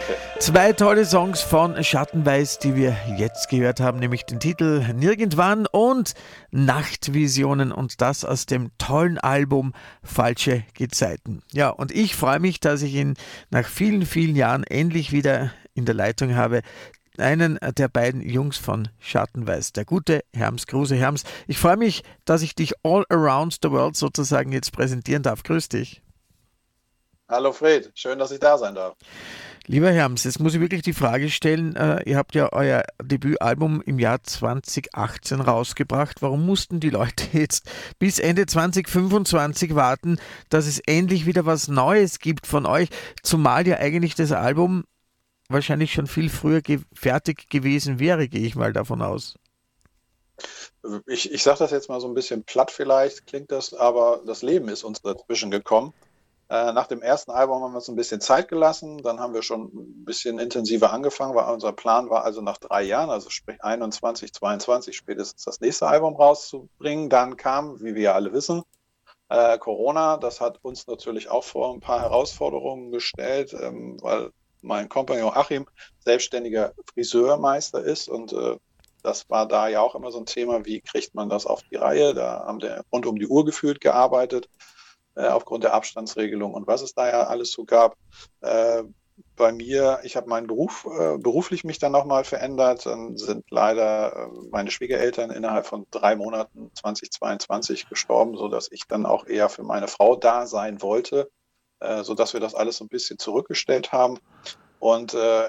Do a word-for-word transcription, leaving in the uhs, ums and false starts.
Zwei tolle Songs von Schattenweiß, die wir jetzt gehört haben, nämlich den Titel Nirgendwann und Nachtvisionen und das aus dem tollen Album Falsche Gezeiten. Ja, und ich freue mich, dass ich ihn nach vielen, vielen Jahren endlich wieder in der Leitung habe. Einen der beiden Jungs von Schattenweiß, der gute Herms Kruse. Herms, ich freue mich, dass ich dich all around the world sozusagen jetzt präsentieren darf. Grüß dich. Hallo Fred, schön, dass ich da sein darf. Lieber Herms, jetzt muss ich wirklich die Frage stellen, äh, ihr habt ja euer Debütalbum im Jahr zwanzig achtzehn rausgebracht. Warum mussten die Leute jetzt bis Ende zwanzig fünfundzwanzig warten, dass es endlich wieder was Neues gibt von euch? Zumal ja eigentlich das Album wahrscheinlich schon viel früher ge fertig gewesen wäre, gehe ich mal davon aus. Ich, ich sage das jetzt mal so ein bisschen platt vielleicht, klingt das, aber das Leben ist uns dazwischen gekommen. Äh, nach dem ersten Album haben wir uns ein bisschen Zeit gelassen, dann haben wir schon ein bisschen intensiver angefangen, weil unser Plan war also nach drei Jahren, also sprich einundzwanzig, zweiundzwanzig spätestens das nächste Album rauszubringen. Dann kam, wie wir ja alle wissen, äh, Corona. Das hat uns natürlich auch vor ein paar Herausforderungen gestellt, ähm, weil mein Kompagnon Achim selbstständiger Friseurmeister ist und äh, das war da ja auch immer so ein Thema, wie kriegt man das auf die Reihe? Da haben wir rund um die Uhr gefühlt gearbeitet, äh, aufgrund der Abstandsregelung und was es da ja alles so gab. Äh, bei mir, ich habe meinen Beruf, äh, beruflich mich dann nochmal verändert. Dann sind leider äh, meine Schwiegereltern innerhalb von drei Monaten zwanzig zweiundzwanzig gestorben, sodass ich dann auch eher für meine Frau da sein wollte, äh, sodass wir das alles so ein bisschen zurückgestellt haben. Und äh,